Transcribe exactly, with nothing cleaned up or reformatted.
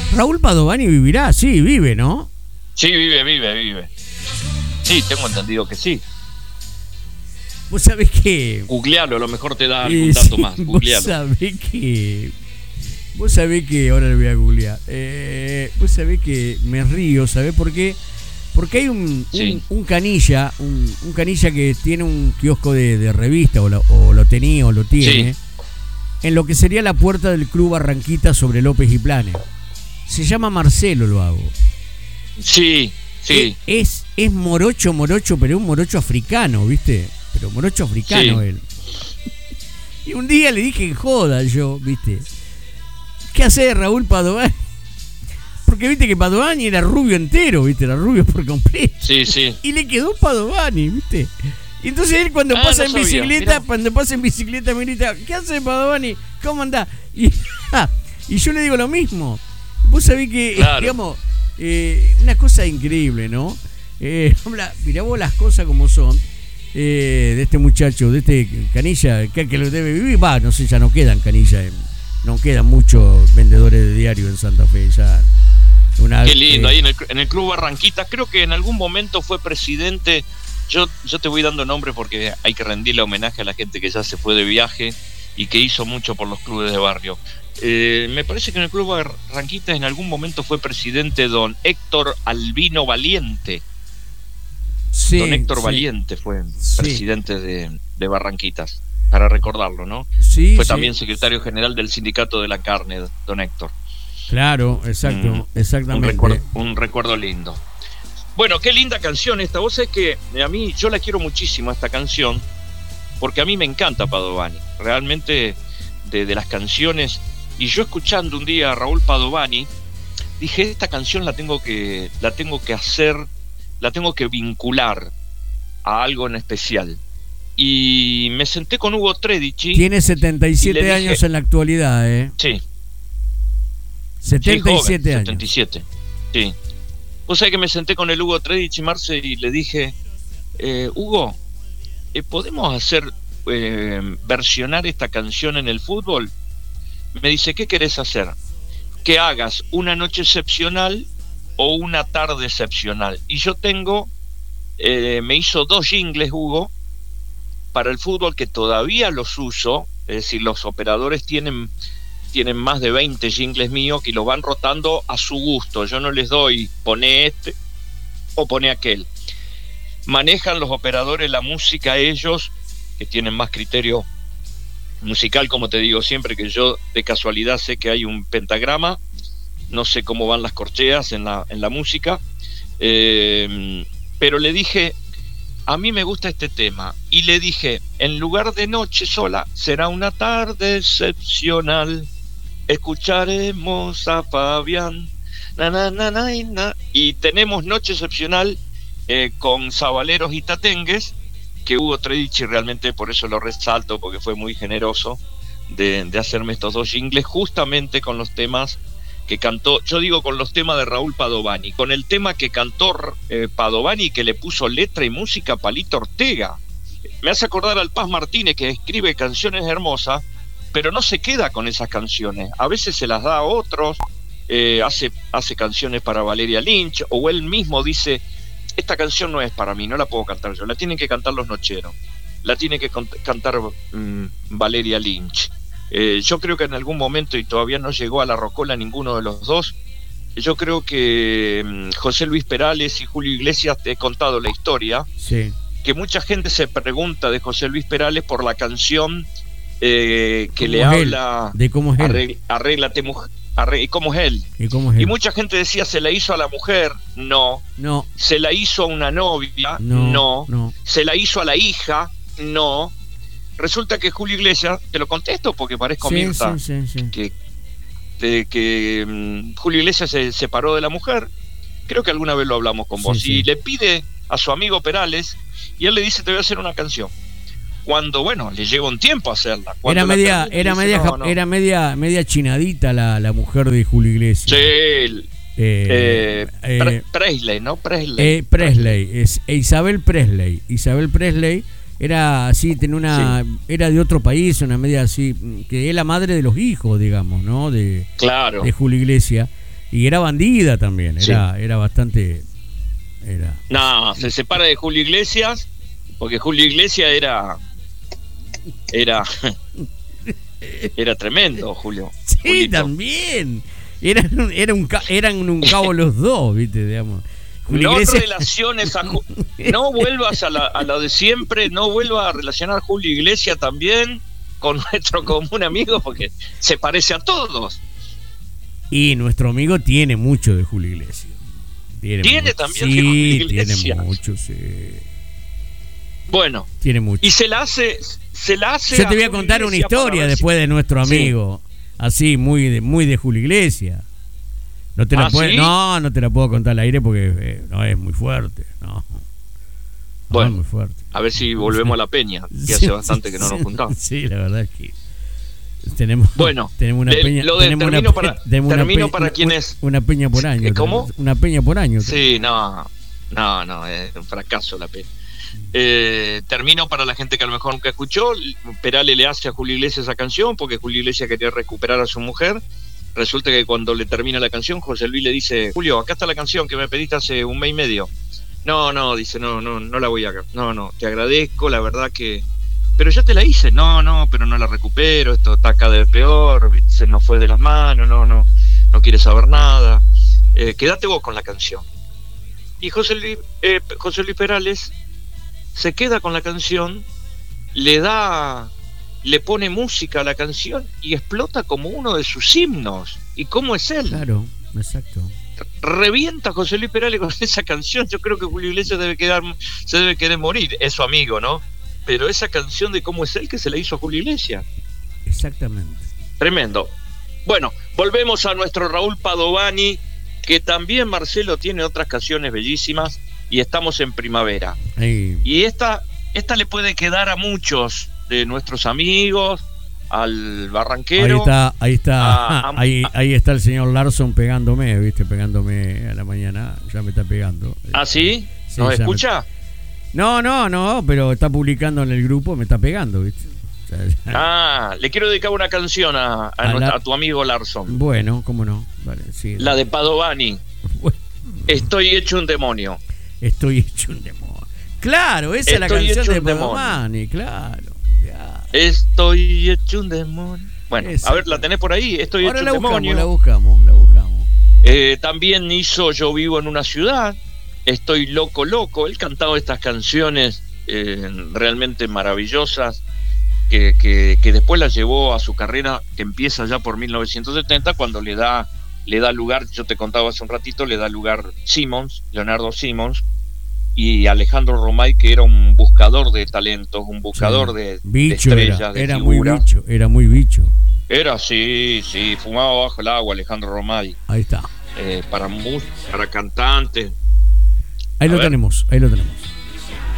Raúl Padovani vivirá, sí, vive, ¿no? Sí, vive, vive, vive. Sí, tengo entendido que sí. Vos sabés que... Googlealo, a lo mejor te da algún eh, dato sí, más. Vos Googlealo. sabés que... Vos sabés que... Ahora lo voy a googlear. Eh, vos sabés que me río, ¿sabés por qué? Porque hay un, Sí. un, un canilla, un, un canilla que tiene un kiosco de, de revista, o lo, o lo tenía o lo tiene, Sí. en lo que sería la puerta del Club Barranquita sobre López y Planes. Se llama Marcelo, lo hago. Sí, sí. Es, es morocho, morocho, pero es un morocho africano, ¿viste? Pero morocho africano Sí. él. Y un día le dije en joda yo, ¿viste? ¿Qué hace Raúl Padovani? Porque viste que Padovani era rubio entero, ¿viste? Era rubio por completo. Sí, sí. Y le quedó Padovani, ¿viste? Y entonces él cuando Ah, pasa no en sabía, bicicleta, mirá. cuando pasa en bicicleta me grita, ¿qué hace Padovani? ¿Cómo andás? Y, y yo le digo lo mismo. Vos sabés que, Claro. digamos, eh, una cosa increíble, ¿no? Eh, mirá vos las cosas como son. Eh, de este muchacho, de este canilla, que, que lo debe vivir, va, no sé, ya no quedan canilla, eh, no quedan muchos vendedores de diario en Santa Fe, ya. Una, Qué lindo, eh, ahí en el, en el Club Barranquita, creo que en algún momento fue presidente. Yo, yo te voy dando nombre porque hay que rendirle homenaje a la gente que ya se fue de viaje y que hizo mucho por los clubes de barrio. Eh, me parece que en el Club Barranquita en algún momento fue presidente don Héctor Albino Valiente. sí, Don Héctor sí, Valiente fue Sí. presidente de, de Barranquitas, para recordarlo, ¿no? sí, Fue sí. también secretario general del Sindicato de la Carne, don Héctor. Claro, exacto, Mm, Un exactamente. recuerdo, un recuerdo lindo. Bueno, qué linda canción esta. Vos sabés que a mí, yo la quiero muchísimo esta canción, porque a mí me encanta Padovani. Realmente, de, de las canciones. Y yo escuchando un día a Raúl Padovani, dije, esta canción la tengo que, la tengo que hacer, la tengo que vincular a algo en especial. Y me senté con Hugo Tredici. Tiene setenta y siete y le dije- años en la actualidad, ¿eh? Sí, setenta y siete sí, joven, años. setenta y siete, sí. Vos sabés que me senté con el Hugo Tredici, Marce, y le dije, eh, Hugo, eh, ¿podemos hacer, eh, versionar esta canción en el fútbol? Me dice, ¿qué querés hacer? Que hagas una noche excepcional o una tarde excepcional. Y yo tengo, eh, me hizo dos jingles, Hugo, para el fútbol que todavía los uso, es decir, los operadores tienen... tienen más de veinte jingles míos que los van rotando a su gusto. Yo no les doy poné este o poné aquel. Manejan los operadores la música ellos, que tienen más criterio musical, como te digo siempre, que yo de casualidad sé que hay un pentagrama, no sé cómo van las corcheas en la, en la música, eh, pero le dije, a mí me gusta este tema, y le dije, en lugar de noche sola, será una tarde excepcional. Escucharemos a Fabián, na, na, na, na, na. Y tenemos Noche Excepcional eh, con Zabaleros y Tatengues, que Hugo Tredici realmente, por eso lo resalto, porque fue muy generoso de, de hacerme estos dos jingles, justamente con los temas que cantó, yo digo con los temas de Raúl Padovani, con el tema que cantó eh, Padovani, que le puso letra y música a Palito Ortega. Me hace acordar al Paz Martínez, que escribe canciones hermosas, pero no se queda con esas canciones, a veces se las da a otros, eh, hace, hace canciones para Valeria Lynch, o él mismo dice, esta canción no es para mí, no la puedo cantar yo, la tienen que cantar los nocheros, la tiene que cantar mmm, Valeria Lynch. Eh, yo creo que en algún momento, y todavía no llegó a la rocola ninguno de los dos, yo creo que mmm, José Luis Perales y Julio Iglesias, te he contado la historia, Sí. que mucha gente se pregunta de José Luis Perales por la canción Eh, que le ¿Cómo es habla él? De cómo es él. arregl, arréglate mujer, arregl, cómo es él. ¿Y cómo es él? Y mucha gente decía, se la hizo a la mujer, no. No. Se la hizo a una novia, No, no. no. Se la hizo a la hija, no. Resulta que Julio Iglesias, te lo contesto porque parezco Sí, Mirta, sí, sí, sí. que, de, que um, Julio Iglesias se separó de la mujer, creo que alguna vez lo hablamos con Sí, vos, sí. y le pide a su amigo Perales, y él le dice, te voy a hacer una canción. Cuando, bueno, le lleva un tiempo hacerla. Cuando Era la media, termina, era dice, media, no, no. era media, media chinadita la, la mujer de Julio Iglesias. Sí, el- Eh, eh, eh, Pre- Presley, ¿no? Presley. eh, Presley, es e Isabel Presley. Isabel Presley era así, tenía una, era de otro país, una media así, que es la madre de los hijos, digamos, ¿no? De, Claro. de Julio Iglesias. Y era bandida también, era, sí. era bastante... Era... No, se separa de Julio Iglesias, porque Julio Iglesias era... Era... Era tremendo, Julio. Sí, Julito. También. Eran, era un, eran un cabo los dos, ¿viste? Digamos. Julio no Iglesias... relaciones a... No vuelvas a, la, a lo de siempre, no vuelvas a relacionar a Julio Iglesias también con nuestro común amigo, porque se parece a todos. Y nuestro amigo tiene mucho de Julio Iglesias. Tiene, ¿Tiene mucho, también sí, de Julio Iglesias? Tiene mucho, sí. Bueno. Tiene mucho. Y se la hace... Se la hace Yo te voy a, a contar una historia después si... de nuestro amigo. Sí. Así, muy de, muy de Julio Iglesias. No te la ¿Ah, puedo, sí? no, no te la puedo contar al aire porque eh, no es muy fuerte. No. Bueno, no es muy fuerte. A ver si volvemos sí. a la peña, que sí, hace bastante sí, que no nos juntamos. Sí, la verdad es que tenemos, bueno, tenemos una de, peña. Lo de tenemos termino una, para, tenemos termino una para peña, quienes. Una peña por año. ¿Cómo? Una peña por año. Sí, no, no, no, es un fracaso la peña. Eh, termino para la gente que a lo mejor nunca escuchó. Perale le hace a Julio Iglesias esa canción porque Julio Iglesias quería recuperar a su mujer. Resulta que cuando le termina la canción, José Luis le dice: Julio, acá está la canción que me pediste hace un mes y medio. No, no, dice, no, no, no la voy a... No, no, te agradezco, la verdad que... Pero ya te la hice. No, no, pero no la recupero, esto está cada vez peor, se nos fue de las manos, no, no, no quiere saber nada. Eh, quédate vos con la canción. Y José Luis, eh, José Luis Perales se queda con la canción, le da, le pone música a la canción y explota como uno de sus himnos. ¿Y cómo es él? Claro, exacto. Revienta José Luis Perales con esa canción. Yo creo que Julio Iglesias debe quedar, se debe querer morir, es su amigo, ¿no? Pero esa canción de cómo es él que se la hizo a Julio Iglesias. Exactamente. Tremendo. Bueno, volvemos a nuestro Raúl Padovani, que también, Marcelo, tiene otras canciones bellísimas. Y estamos en primavera. Ahí. Y esta, esta le puede quedar a muchos de nuestros amigos, al barranquero. Ahí está, ahí está, a, a, ahí, ahí está el señor Larson pegándome, viste, pegándome a la mañana, ya me está pegando. ¿Ah, sí? sí ¿Nos escucha? Me... No, no, no, pero está publicando en el grupo, me está pegando, viste. O sea, ya... Ah, le quiero dedicar una canción a, a, a, nuestra, la... a tu amigo Larson. Bueno, cómo no. Vale, sí, la de Padovani. Bueno. Estoy hecho un demonio. Estoy hecho un demonio. Claro, esa Estoy es la canción de Padovani, claro. Ya. Estoy hecho un demonio. Bueno, esa. A ver, ¿la tenés por ahí? Estoy Ahora hecho la un buscamos, demonio. La buscamos, la buscamos. Eh, también hizo Yo vivo en una ciudad. Estoy loco, loco. Él cantaba estas canciones eh, realmente maravillosas que, que, que después las llevó a su carrera, que empieza ya por mil novecientos setenta, cuando le da le da lugar, yo te contaba hace un ratito, le da lugar Simmons, Leonardo Simmons, y Alejandro Romay, que era un buscador de talentos, un buscador sí. de, bicho de estrellas, era, de era figuras. muy bicho, era muy bicho. Era, sí, sí, fumaba bajo el agua Alejandro Romay. Ahí está. Eh, para música, para cantantes. Ahí a lo ver. tenemos, ahí lo tenemos.